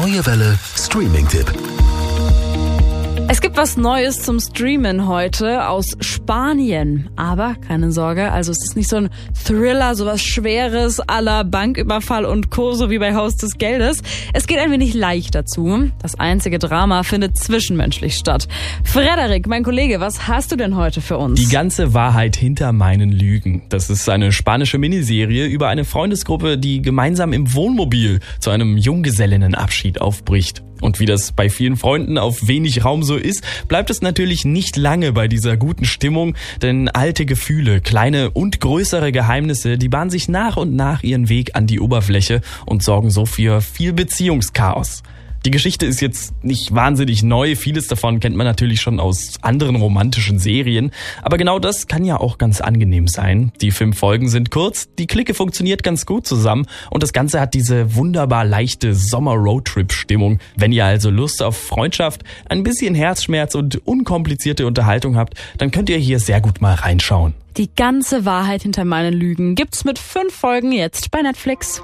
Neue Welle Streaming-Tipp. Es gibt was Neues zum Streamen heute aus Spanien. Aber keine Sorge, also es ist nicht so ein Thriller, sowas Schweres à la Banküberfall und Co., so wie bei Haus des Geldes. Es geht ein wenig leichter zu. Das einzige Drama findet zwischenmenschlich statt. Frederik, mein Kollege, was hast du denn heute für uns? Die ganze Wahrheit hinter meinen Lügen. Das ist eine spanische Miniserie über eine Freundesgruppe, die gemeinsam im Wohnmobil zu einem Junggesellinnenabschied aufbricht. Und wie das bei vielen Freunden auf wenig Raum so ist, bleibt es natürlich nicht lange bei dieser guten Stimmung, denn alte Gefühle, kleine und größere Geheimnisse, die bahnen sich nach und nach ihren Weg an die Oberfläche und sorgen so für viel Beziehungschaos. Die Geschichte ist jetzt nicht wahnsinnig neu, vieles davon kennt man natürlich schon aus anderen romantischen Serien, aber genau das kann ja auch ganz angenehm sein. Die 5 Folgen sind kurz, die Clique funktioniert ganz gut zusammen und das Ganze hat diese wunderbar leichte Sommer-Roadtrip-Stimmung. Wenn ihr also Lust auf Freundschaft, ein bisschen Herzschmerz und unkomplizierte Unterhaltung habt, dann könnt ihr hier sehr gut mal reinschauen. Die ganze Wahrheit hinter meinen Lügen gibt's mit 5 Folgen jetzt bei Netflix.